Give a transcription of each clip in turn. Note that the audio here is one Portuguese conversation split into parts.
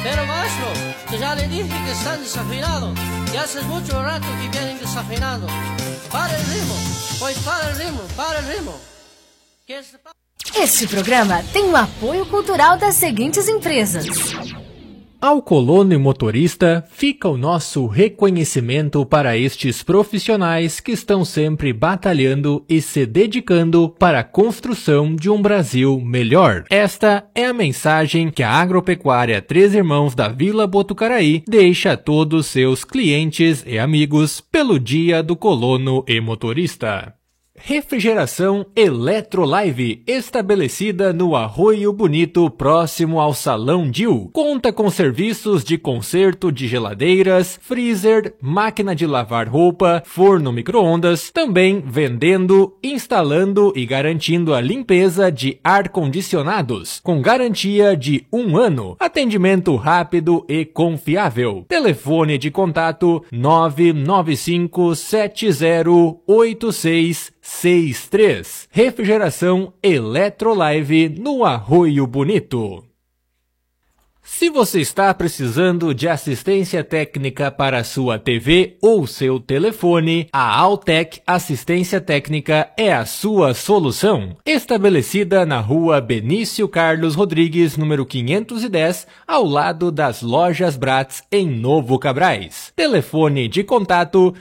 Pero maestro, que ya le dije que están desafinados. Y hace mucho rato que vienen desafinando. Para el ritmo, pues para el ritmo, para el ritmo. Este programa tem o apoio cultural das seguintes empresas. Ao colono e motorista, fica o nosso reconhecimento para estes profissionais que estão sempre batalhando e se dedicando para a construção de um Brasil melhor. Esta é a mensagem que a Agropecuária Três Irmãos da Vila Botucaraí deixa a todos seus clientes e amigos pelo Dia do Colono e Motorista. Refrigeração Eletrolive, estabelecida no Arroio Bonito, próximo ao Salão Dil. Conta com serviços de conserto de geladeiras, freezer, máquina de lavar roupa, forno micro-ondas, também vendendo, instalando e garantindo a limpeza de ar-condicionados, com garantia de 1 ano. Atendimento rápido e confiável. Telefone de contato 995708663. Refrigeração Eletrolive no Arroio Bonito. Se você está precisando de assistência técnica para a sua TV ou seu telefone, a Altec Assistência Técnica é a sua solução. Estabelecida na rua Benício Carlos Rodrigues, número 510, ao lado das lojas Bratz, em Novo Cabrais. Telefone de contato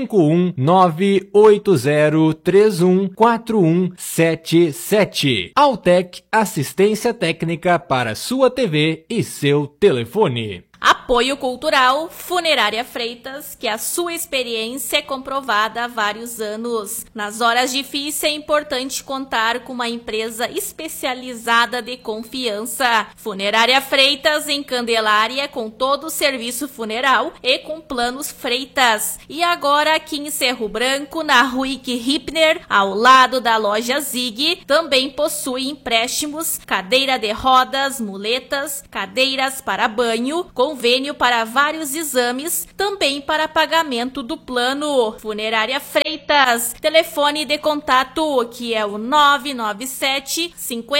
51980314177. Altec Assistência Técnica para sua TV e seu telefone. Apoio cultural Funerária Freitas, que a sua experiência é comprovada há vários anos. Nas horas difíceis é importante contar com uma empresa especializada de confiança. Funerária Freitas em Candelária, com todo o serviço funeral e com planos Freitas. E agora aqui em Cerro Branco, na Ruick Hipner, ao lado da loja Zig, também possui empréstimos, cadeira de rodas, muletas, cadeiras para banho, convênio para vários exames, também para pagamento do plano. Funerária Freitas, telefone de contato que é o 997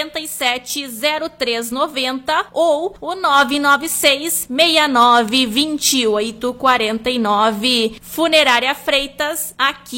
570390 ou o 996 69 2849. Funerária Freitas, aqui